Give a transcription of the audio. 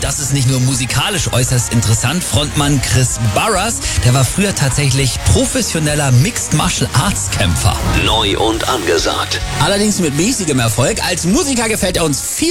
Und das ist nicht nur musikalisch äußerst interessant. Frontmann Chris Burress, der war früher tatsächlich professioneller Mixed Martial Arts Kämpfer. Neu und angesagt. Allerdings mit mäßigem Erfolg. Als Musiker gefällt er uns viel